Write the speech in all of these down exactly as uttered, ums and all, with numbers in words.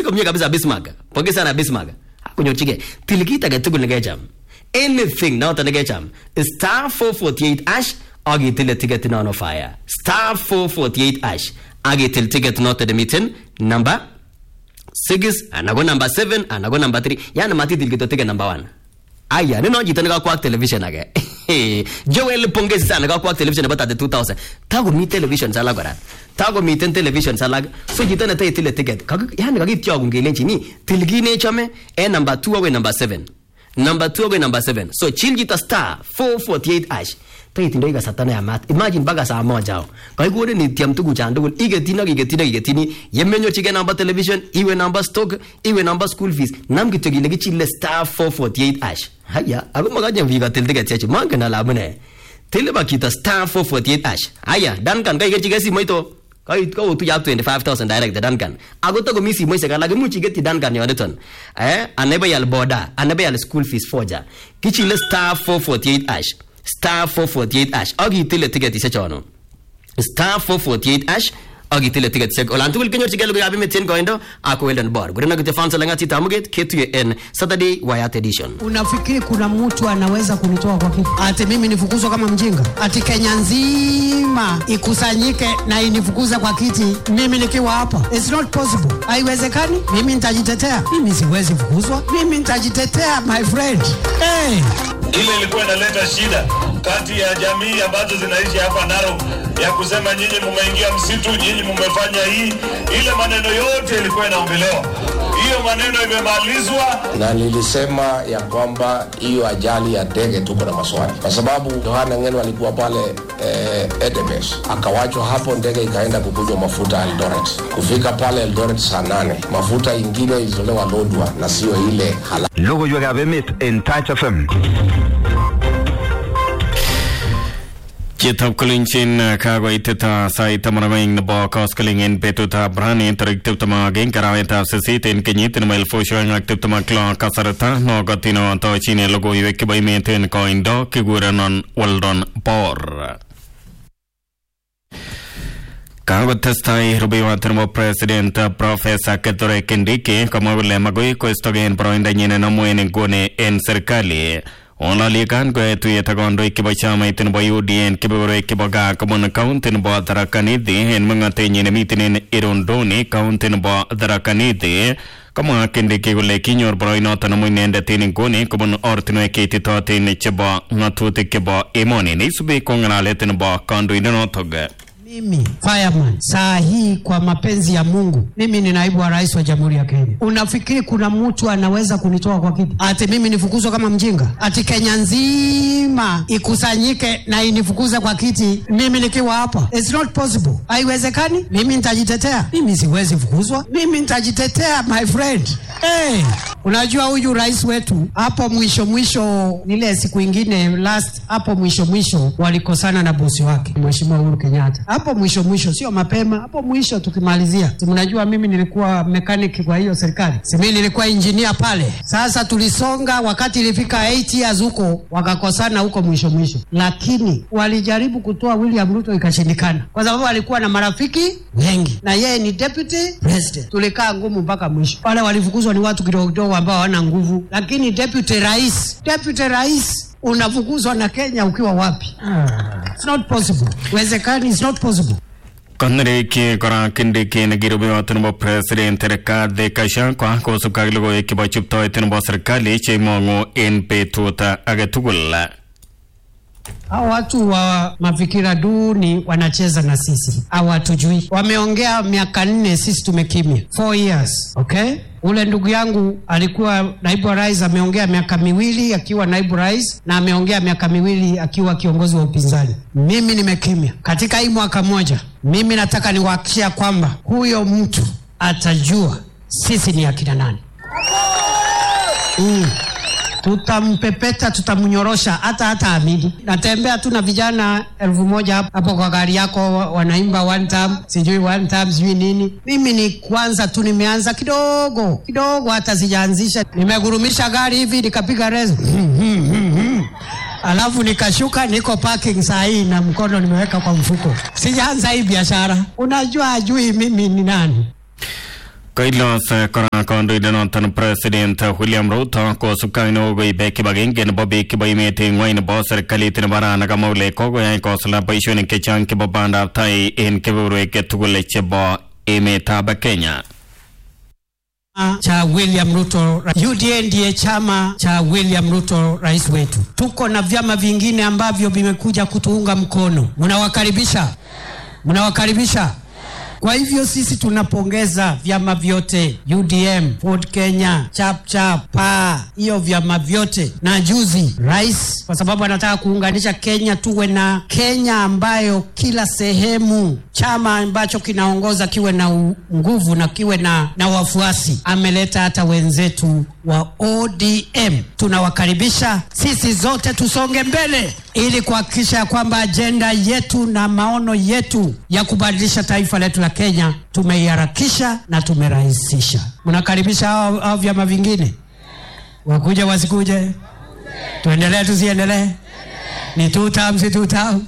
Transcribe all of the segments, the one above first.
komye kabisa Bismarck. Pongeza sana Bismarck. Hakunyorchige. Til kit age tugul negecham. Anything noto negecham. Star four forty-eight hash agitil ticket nono fire. Star four forty-eight hash agitil ticket noto demiten number six anago number seven anago number three. Yana matitil kito ticket number one. Aya, nino jita naga kwa television age. Joel pongezi sana naga kwa television about the two thousand. Tago mi television sala gara. Tago mi ten television sala. So jita na tayo tile ticket. Kag yani kagi tiago ngelenchi ni tilgine chame e number two awe number seven. Number two awe number seven. So chill jita star four forty-eight hash. Tayo tindo iga satana ya mat. Imagine baga sa moja jao. Kaya kuwede ni tiam tugu chandugu. Igetina, igetina, igetini. Yemenyo chige number television. Iwe number stock. Iwe number school fees. Nam kitogi lagi chile star four forty-eight hash. Haya, ako magajan viga til ticket chechi. Manga na labune. Tile ba kita star four forty-eight hash. Haya, Duncan kaya chiga si mo ito. Kaya ikaw tu yap twenty-five thousand direct the Duncan. Ako to gumisi mo isa ka lagi mo chiga ti Duncan yo adeton. Eh, aneba yal boda, aneba yal school fees forja. Kichile star four forty-eight hash. Star four forty-eight hash. Agi tile ticket isa chono. Star four forty-eight hash. Agi tile ticket sek. Olantu wil kenyor chiga lugu yabi metin koindo. Ako weldan bor. Gurena kute fansa langa tita muget. K two N Saturday Wyatt Edition. Unafikiri kuna mtu anaweza kunitoa kwa kitu? Ati mimi nifukuzwa kama mjinga? Ati Kenya nzima ikusanyike na inifukuza kwa kiti mimi nikiwa hapa? It's not possible. Haiwezekani. Mimi nitajitetea. Mimi siwezi fukuzwa. Mimi nitajitetea my friend. Hey. Ile ilikuwa inaleta shida kati ya jamii ambazo zinaishi hapa Narok ya kusema nyinyi mmeingia msitu, nyinyi mmefanya hii. Ile maneno yote ilikuwa inaongelewa. Hiyo maneno imemalizwa. Na nilisema ya kwamba hiyo ajali ya ndege tuko na maswali. Kwa sababu Yohana Ngeno alikuwa pale eh, Edebes. Akawachwa hapo ndege ikaenda kukunywa mafuta Eldoret. Kufika pale Eldoret saa nane. Mafuta ingine ilizolewa Lodwar na sio ile halali. Logo yo gabemit in Touch F M. Kitap kulinchin kago iteta sa itamaraing na ba kaskalingin petuta brani tariktup tama geng karaweta sesitin kenyitin mail foshoang aktup tama kla kasarata no gatino to chine logo yeke bay meten ko indo kiguranon waldon por kago testai rubiwa termo president professor Kithure Kindiki kama vile magoi questo gen pro indanyene na muene gone en serikali Ola likan ko etu yetagondo ikibachama itin bo U D N kiboro ikibaga kabon county bo darakanidi en mangate nyene mitinen irondoni county bo darakanidi kama Kindiki gule kinyor bro inota na muinende tinin goni kabon ortino ekiti totin chebo ngatuti kebo imoni ni subi kongana tin bo kandu inotoge. Mimi fireman saa hii kwa mapenzi ya Mungu mimi ni naibu wa rais wa Jamhuri ya Kenya. Unafikiri kuna mtu anaweza kunitoa kwa kiti? Ati mimi nifukuzwe kama mjinga? Ati Kenya nzima ikusanyike na inifukuze kwa kiti mimi nikiwa hapa? It's not possible. Haiwezekani. Mimi nitajitetea. Mimi siwezi fukuzwa. Mimi nitajitetea my friend. Hey, unajua huyu rais wetu hapo mwisho mwisho nile siku ingine last hapo mwisho mwisho walikosana na bosi wake Mheshimiwa Uhuru Kenyatta. Hapo mwisho mwisho sio mapema, hapo mwisho tukimalizia. Si mnajua mimi nilikuwa mechanic kwa hiyo serikali. Si mimi nilikuwa engineer pale. Sasa tulisonga wakati ilifika eight years huko wakakosana huko mwisho mwisho. Lakini walijaribu kutoa William Ruto ikashindikana. Kwa sababu alikuwa na marafiki wengi na yeye ni deputy president. Tulikaa ngumu mpaka mwisho. Wale walifukuzwa ni watu kidogo kidogo ambao hawana nguvu. Lakini deputy rais, deputy rais unafukuzwa na Kenya ukiwa wapi? It's not possible. Wezekani, it's not possible. Kanre ki kora Kindiki na girubi watunubo president reka de kasha kwa kosu kagilugo ekiba chupto etunubo serikali chemongo N P tuta agetugula. Hao watu wa mafikira duni wanacheza na sisi. Hawatujui. Wameongea miaka nne sisi tumekimya. Four years. Okay? Ule ndugu yangu alikuwa naibu wa rais ameongea miaka miwili akiwa naibu rais na ameongea miaka miwili akiwa kiongozi wa upinzani. Mimi nimekimya. Katika hii mwaka moja, mimi nataka niwahakikishia kwamba huyo mtu atajua sisi ni akina nani. Mm. Tutampepeta, tutamnyorosha hata hata amini. Natembea tu na vijana elfu moja hapo kwa gari yako wanaimba one time, sijui one time sijui nini. Mimi ni kwanza tu nimeanza kidogo, kidogo hata sijaanzisha. Nimegurumisha gari hivi nikapiga rezo. Alafu nikashuka niko parking saa hii na mkono nimeweka kwa mfuko. Sijaanza hii biashara. Unajua ajui mimi ni nani. Kailos kora kondoindet noton President William Ruto kosubkei nekokoib kibagenge nebo biik chebo emet eng ng'wony nebo serikalit nebo Arana kamwa kole kokoyai kosulda boisionik chechang chebo bandab tai en kebeberwek tugul chebo emetab Kenya. Cha William Ruto, U D A ndiye chama cha William Ruto, rais wetu. Tuko na vyama vingine ambavyo vimekuja kutuunga mkono. Mnawakaribisha? Mnawakaribisha? Kwa hivyo sisi tunapongeza vyama vyote, U D M, Ford Kenya, Chap Chap, P A, hiyo vyama vyote. Na juzi rais, kwa sababu anataka kuunganisha Kenya, tuwe na Kenya ambayo kila sehemu chama ambacho kinaongoza kiwe na nguvu na kiwe na, na wafuasi. Ameleta hata wenzetu wa O D M. Tunawakaribisha, sisi zote tusonge mbele ili kuhakikisha kwamba agenda yetu na maono yetu ya kubadilisha taifa letu la Kenya tumeiharakisha na tumerahisisha. Mnakaribisha hao, hao vyama vingine wakuja wasikuje, tuendelee tusiendelee, ni two terms two terms.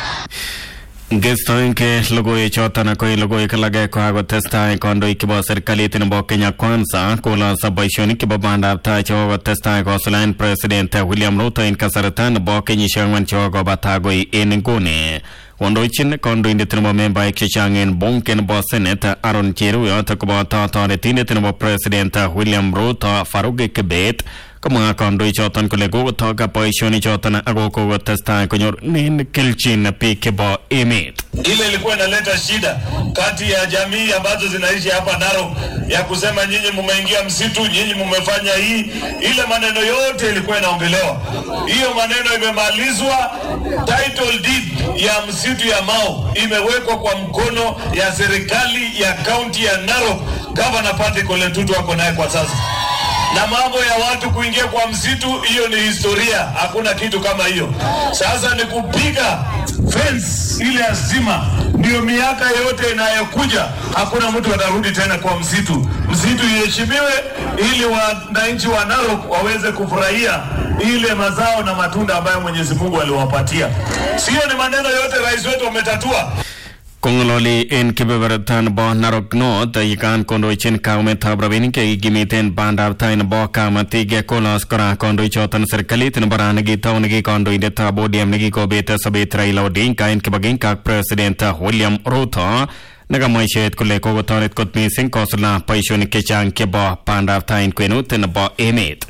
Ngestoinke logoiwek choton ako logoiwek alage kokakotestai kandoik chebo serikalit nebo Kenya Kwanza kolose boisionik chebo bandab tai chekokotestai kosulaen President William Ruto en kasarta nebo kenyisiek ang'wan chekokobata akoi en nguni. Kondochin kandoindet nebo membaek chechang en bunge nebo Senate Aaron Cheruiyot koboto toretindet nebo President William Ruto Farouk Kibet kama kandoik choton kole kokotoka boisionik choton ako kokotestai konyorunen kelchin biik chebo emet. Ile ilikuwa inaleta shida kati ya jamii ambazo zinaishi hapa Narok ya kusema nyinyi mmeingia msitu, nyinyi mmefanya hii, ile maneno yote ilikuwa inaongelewa. Hiyo maneno imemalizwa. Title deed ya msitu ya Mau imewekwa kwa mkono ya serikali ya county ya Narok. Governor Patrick Ole Ntutu wako naye kwa sasa. Na mambo ya watu kuingia kwa msitu, hiyo ni historia, hakuna kitu kama hiyo. Sasa ni kupiga fence ile azima, ndio miaka yote inayokuja hakuna mtu atarudi tena kwa msitu. Msitu iheshimiwe ili wananchi wa Narok waweze kufurahia ile mazao na matunda ambayo Mwenyezi Mungu aliwapatia. Sio ni maneno yote rais wetu ametatua. Kongololi en kebeberta nebo Narok North yikan kondochin kaumetab rabinik chekikimiten bandab tai nebo kamatik kolos kora kondoichoton serikalit nebo Arana nekitau nekikondoindetab O D M nekikobet sobet Raila Odinga en kibagenge ak President William Ruto nekamwa icheket kole kokotoret kot missing kosulda boisionik chechang chebo bandab tai en kwenut nebo emet.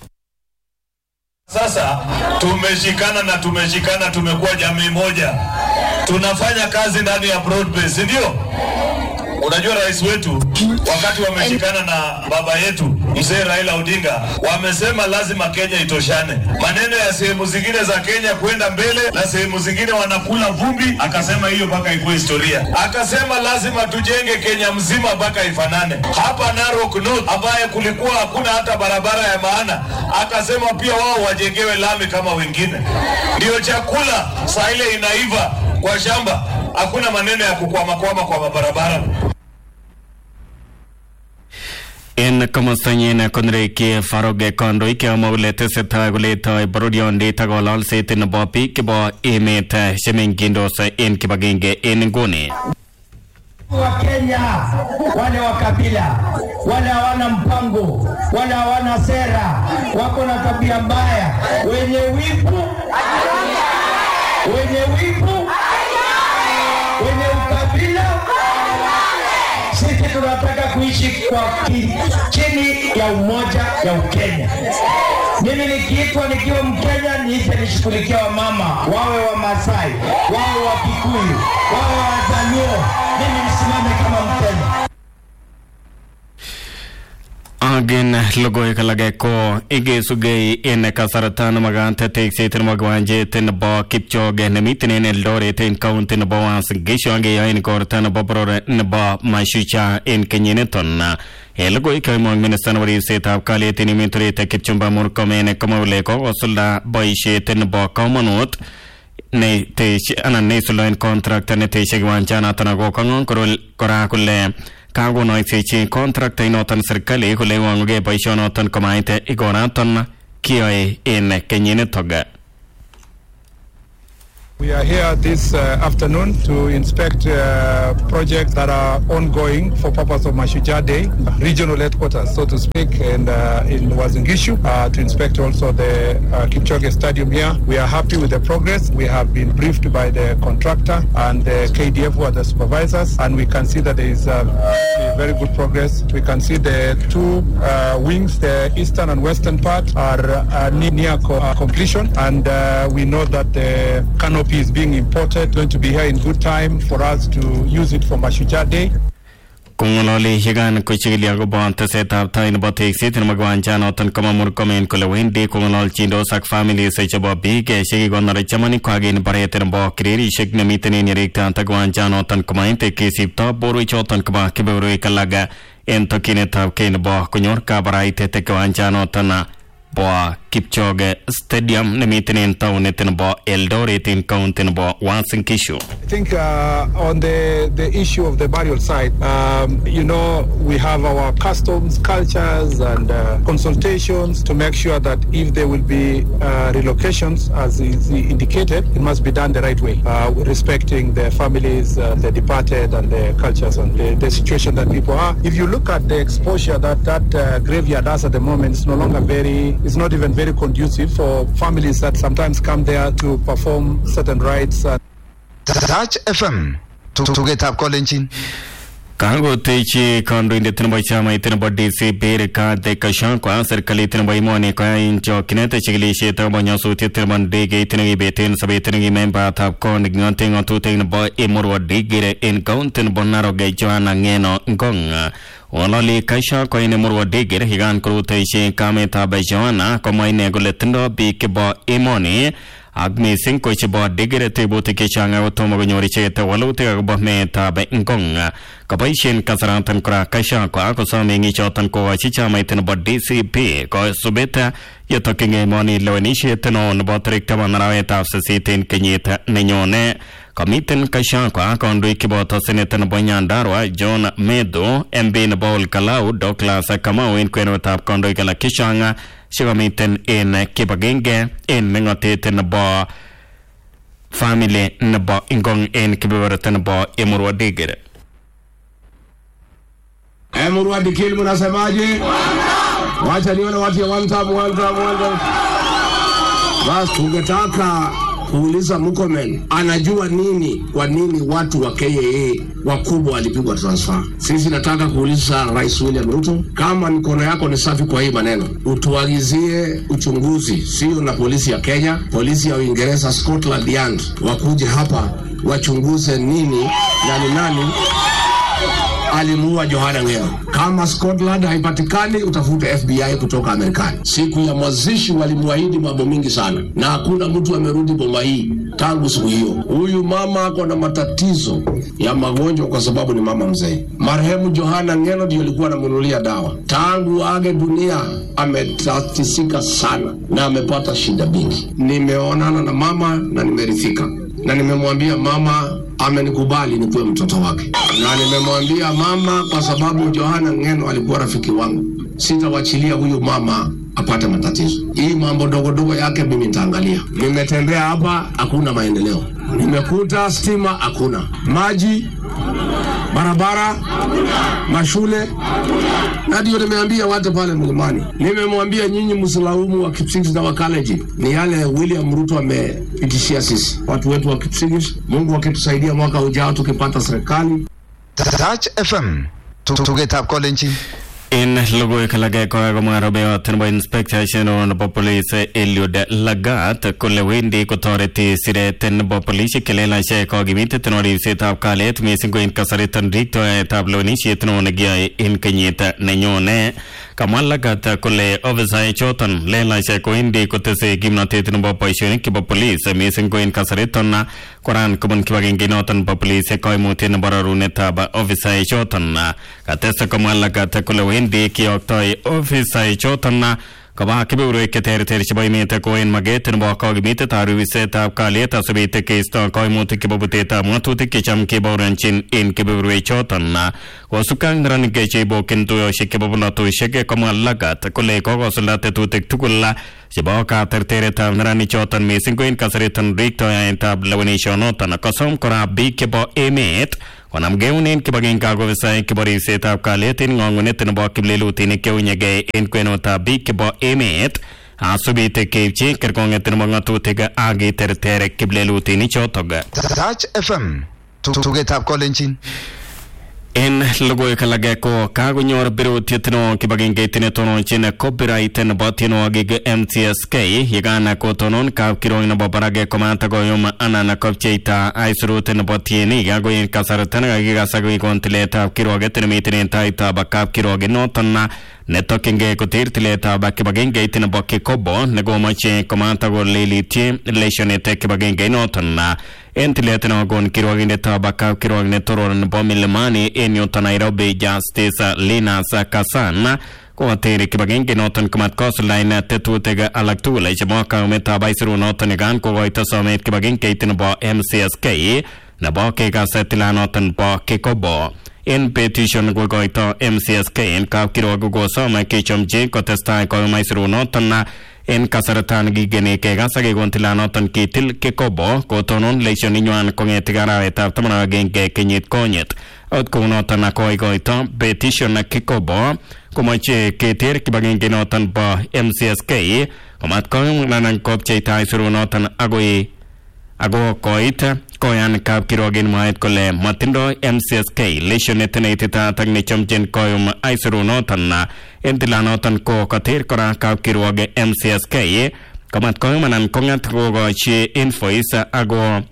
Sasa tumeshikana na tumeshikana, tumekuwa jamii moja. Tunafanya kazi ndani ya broad base, ndio? Unajua rais wetu wakati wameshikana na baba yetu Mzee Raila Odinga wamesema lazima Kenya itoshane. Maneno ya sehemu zingine za Kenya kwenda mbele na sehemu zingine wanakula vumbi, akasema hiyo mpaka ikuwe historia. Akasema lazima tujenge Kenya mzima mpaka ifanane. Hapa Narok North ambaye kulikuwa hakuna hata barabara ya maana, akasema pia wao wajengewe lami kama wengine. Ndio chakula saa ile inaiva kwa shamba, hakuna maneno ya kukwama kwama kwa barabara. En komostanyin konreki Farouk kandoik amawle tesetai koletoi bororiondit ak ng'ololset nebo biik chebo emet chemengindos en kibagenge en nguni. Wa Kenya wale wa kabila wale hawana mpango, wale hawana sera, wako na tabia mbaya, wenye wivu, wenye wivu, wenye ukabila. Sisi tunataka kuishi kwa chini ya umoja ya Ukenya. Mimi nikiitwa nikiwa Mkenya niite nishughulikia wa mama, wawe wa Masai, wawe wa Kikuyu, wawe wa Jaluo. Mimi nisimame kama Mkenya. Again logoiwek alage ko igesugei en kasarta nemagat tekset nebo kiwanjet nebo Kipchoge nemiten en Eldoret en county nebo Uasin Gishu angeyoe en korta nebo boror nebo Mashucha en kenyiniton. En logoiwek koimong minister nebo ribsetab kalyet en emet orit Kipchumba Murkomen komwa kole kokosulda boisiet nebo komonut ne teche anan neisuldaen contract neteshe kiwanjanoton ako kang'ong kora kole kakonoisechi contract inoton serikali kole iwang'ugei boisionoton komait ikonaton kiyoe en kenyinitok. We are here this uh, afternoon to inspect uh, projects that are ongoing for purpose of Mashujaa Day, regional headquarters, so to speak, and uh, in Uasin Gishu, uh, to inspect also the uh, Kipchoge Stadium here. We are happy with the progress. We have been briefed by the contractor and the K D F, who are the supervisors, and we can see that there is uh, very good progress. We can see the two uh, wings, the eastern and western part, are uh, near co- uh, completion, and uh, we know that the canopy is being imported, going to be here in good time for us to use it for Mashujaa Day. Kungololi higan kuchigili agoban teseta tain botik sitin magwan chano tan kamamur komen kulawendi kungolol chindo sak family se chabo bige shigi gonare chamani kwagin bareten bo kriri shigna mitene nirikta tagwan chano tan kamainte kisipta boru chotan kaba kiburu kalaga entokine tab ken bo kunyor kabaraite tekwan chano tan bo Kipchoge Stadium nemitene town etin bo Eldoret in county bo Uasin Gishu. I think uh, on the the issue of the burial site, um, you know, we have our customs, cultures, and uh, consultations to make sure that if there will be uh, relocations, as is indicated, it must be done the right way, uh, respecting the families, uh, the departed, and the cultures and the, the situation that people are. If you look at the exposure that that uh, graveyard has at the moment, it's no longer very, it's not even very conducive for families that sometimes come there to perform certain rites. Uh, Touch F M to to get up calling. Kango techi kondo inde tinbo chama itinbo D C P ka de kashan kwa serikali tinbo imoni kwa incho kinete chigili sheta banyo suti tinbo dege itingi betin sabi itingi member tap ko nigante ngotu tinbo imurwa digire in countin bonaro ge joana ngeno ngonga Olali kasha kwa ine murwa digire higan kuru techi kame tabe joana koma ine gule tindo bi kibo imoni Agmi Sinko Chibo Digere Tibuti Kishanga Utomogonori Cheta Waluti Agbohme Tabe Ngong Kabaishin Kasarantan Kra Kasha Kwa Kusami Chotan Ko Chicha Maitin Bo D C P Ko Subeta Yatoking Moni Loenishi Tenon Botrik Tamanara Tafsitin Kenyita Ninyone Kamitin Kasha Kwa Kondui Kiboto Senetan Bonyandarwa John Medo Mbin Bol Kalau Douglas Kamau in Quenotap Kondui Kala Kishanga Shigamitin in Kipagenge in Ningotitin Bo family Nabo Ingong in Kiberatan Bo Emurwa Digger. Emurwa Dikil Munasamaji. Wacha nione watu ya one time, one time, one time. Basi tungetaka kuuliza Murkomen anajua nini, kwa nini watu wa K A A wakubwa walipigwa transfer. Sisi nataka kuuliza Rais William Ruto, kama mikono yako ni safi kwa hii maneno, utuagizie uchunguzi, sio na polisi ya Kenya, polisi ya Uingereza, Scotland Yard, wakuje hapa wachunguze nini na ni nani alimuua Johanna Ngeno. Kama Scotland haipatikani, utafute F B I kutoka Amerikani. Siku ya mazishi walimuahidi mambo mingi sana, na hakuna mtu amerudi boma hii tangu siku hiyo. Huyu mama ako na matatizo ya magonjwa kwa sababu ni mama mzee. Marehemu Johanna Ngeno ndiye alikuwa anamununulia dawa. Tangu age dunia ametatisika sana na amepata shida mingi. Nimeonana na mama na nimeridhika, na nimemwambia mama amenikubali nikuwe mtoto wake, na nimemwambia mama, kwa sababu Johanna Ngeno alikuwa rafiki wangu, sitawachilia huyu mama apate matatizo. Hii mambo dogo dogo yake mimi nitaangalia. Nimetembea hapa, hakuna maendeleo. Nimekuta stima hakuna, maji, barabara, mashule, na ndio nimeambia watu pale mlimani. Nimemwambia nyinyi msilaumu wa Kipsigis na wa College, ni yale William Ruto amepitishia sisi watu wetu wa Kipsigis. Mungu akitusaidia mwaka ujao tukipata serikali. Touch F M to to get up calling. In logo kalage ko agomaro tenbo inspector general of police Eliud Lagat kulewendi ko authority sire tenbo police kelela she ko gimite tenori setap kalet mesingo in kasaritan dicto tabloni chetno negia in kenyeta nenyone Kamal Lagat kule officer chotan lela she ko indi ko tese gimnate tenbo paishoni ke police mesingo in kasaritan Quran kubun kiwagin notan police ko mutin bararune taba officer chotan katesa Kamal Lagat kulewendi Ndi ki oktoi ofisa ichotana koba kebeberwek cheterter chebo emet ko en maget nebo kogimitetab ribisetab kalyet asubit keisto koimutik chebo butetab ng'atutik checham kebouronchin en kebeberwek choton kosubkei ak neranik cheibokin tuyoshek chebo bolotosiek komwa Lagat kole kokosulda tetutik tugul chebo katerteretab neranik choton missing ko en kasariton riktoyaetab lewenishonoton kosom kora biik chebo emet konamgeunen kibagenge kofisaek chebo ribsetab kalyet en ng'ong'unet nebo kiplelutinik cheunyegei en kwenutab biik chebo emet asubit keipchi kerkong'et nebo ng'atutik ak kiterter kiplelutinik chotok. Touch F M tugetab kolenjin. En logoiwek alage ko kakonyor birutiet neo kibagengeit netononchin copyright nebo tienwogik M T S K yekan kotonon kapkirwok nebo barak komata koyum anan kopcheita aisurut nebo tienik ako en kasarta nekakikas ak kikon tiletab kirwoket nemiten en taitab kapkirwok noton netokyingei koter tiletab kibagengeit nebo Kikobo nekomoche komata kolelityi leshenit kibagengeit noton en tilet nekokon kirwokindetab kapkirwok netoror nebo Milimani en yuton Nairobi Justice Linus Kasan koter kibagenge noton komat kosuldaen tetutik alak tugul chebo kaumetab aisurut noton yekan kokoito somet kibagengeit nebo M C S K nebo kekas tilanoton bo Kikobo. En petition kokoito M C S K en kapkirwok kosom kechomchi kotestai koyum aisurut noton en kasarta nekigeni kekas ak kekon tilanoton kitil Kikobo kotonon leishoninywan kong'etik arawetab taman ak agenge kenyit konyet. Ot kounoton koikoito petition Kikobo komoche keter kibagenge noton bo M C S K komat koyum anan kopcheita aisurut noton agoi ako koit koyan kapkirwok en mwaet kole matindoi M C S K leishonit neititaat ak nechomchin koyum aisurut noton en tilanoton ko koter kora kapkirwok M C S K komat koyum anan kong'at kokochi invoice ako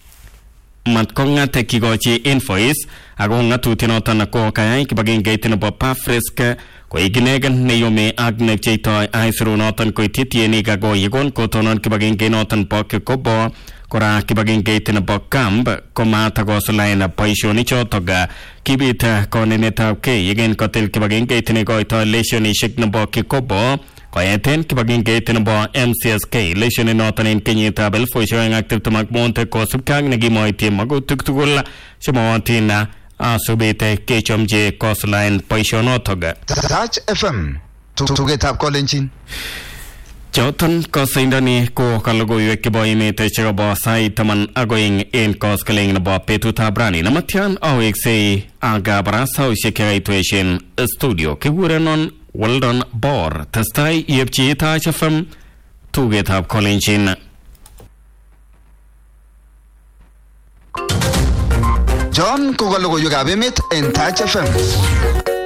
mat kong'at kikochi invoice ako ng'atutienoton ko kayai kibagengeit nebo Pafrisk koik inegen neyome ak nepcheitoi aisurut noton koityi tienik ako yekon kotonon kibagengeit noton bo Kikobo kora kibagengeit nebo Camp komata kosulaen boisionik chotok kibit konenetab kei yeken kotil kibagengeit nekoitoi lesionishek nebo Kikobo koyeten kibagengeit nebo M C S K lesionit noton en kenyitab elifusiek oeng ak tiptem ak mut kosubkei ak nekimoityi magutik tugul chemoyotin asubit kechomchi kosulaen boisionotok. Touch F M tugetab kolenjin. Choton kosaindoni ko kalogoiwek chebo emet chekobo sait taman ak oeng en koskoleng nebo betutab rani nematyan aweksei ak kabarastaosiek chekaitweshen studio kikurenon Weldon Bor testai iepchi Touch F M tugetab kolenjin. John ko kalogoiwekab emet en Touch F M.